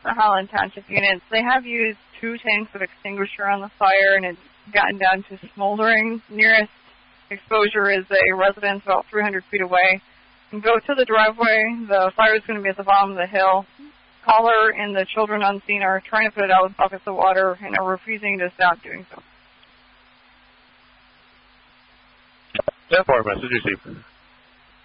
the Holland Township units. They have used 2 tanks of extinguisher on the fire, and it's gotten down to smoldering. Nearest exposure is a residence about 300 feet away. And go to the driveway. The fire is going to be at the bottom of the hill. Caller and the children unseen are trying to put it out with buckets of water and are refusing to stop doing so. 10-4, message received.